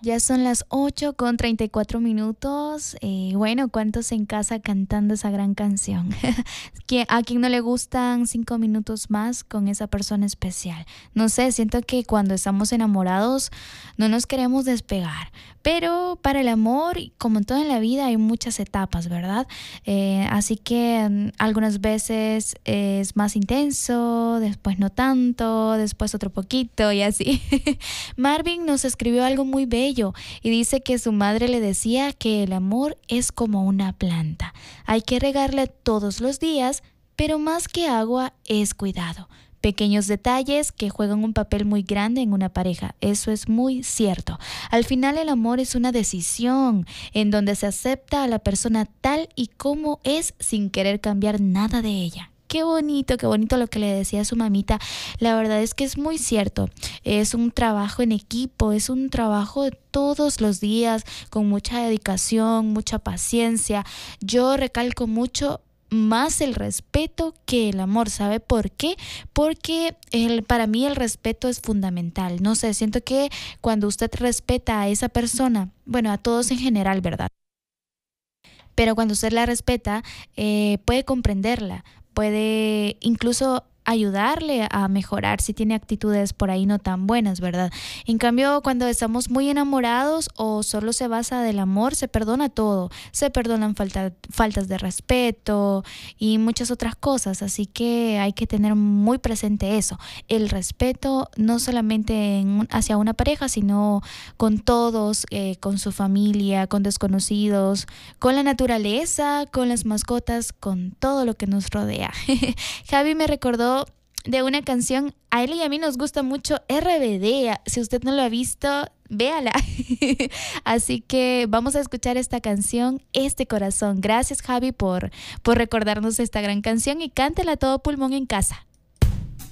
Ya son las 8:34. Bueno, ¿cuántos en casa cantando esa gran canción? ¿A quien no le gustan 5 minutos más con esa persona especial? No sé, siento que cuando estamos enamorados no nos queremos despegar. Pero para el amor, como en todo en la vida, hay muchas etapas, ¿verdad? Así que algunas veces es más intenso, después no tanto, después otro poquito y así. Marvin nos escribió algo muy bello y dice que su madre le decía que el amor es como una planta. Hay que regarla todos los días, pero más que agua es cuidado. Pequeños detalles que juegan un papel muy grande en una pareja. Eso es muy cierto. Al final el amor es una decisión en donde se acepta a la persona tal y como es sin querer cambiar nada de ella. Qué bonito lo que le decía a su mamita. La verdad es que es muy cierto. Es un trabajo en equipo, es un trabajo de todos los días, con mucha dedicación, mucha paciencia. Yo recalco mucho más el respeto que el amor. ¿Sabe por qué? Porque para mí el respeto es fundamental. No sé, siento que cuando usted respeta a esa persona, bueno, a todos en general, ¿verdad? Pero cuando usted la respeta, puede comprenderla, puede incluso ayudarle a mejorar si tiene actitudes por ahí no tan buenas, ¿verdad? En cambio, cuando estamos muy enamorados o solo se basa del amor, se perdona todo, se perdonan faltas de respeto y muchas otras cosas, así que hay que tener muy presente eso, el respeto no solamente hacia una pareja, sino con todos, con su familia, con desconocidos, con la naturaleza, con las mascotas, con todo lo que nos rodea. Javi me recordó de una canción, a él y a mí nos gusta mucho RBD. Si usted no lo ha visto, véala. Así que vamos a escuchar esta canción, Este Corazón. Gracias, Javi, por recordarnos esta gran canción y cántela a todo pulmón en casa.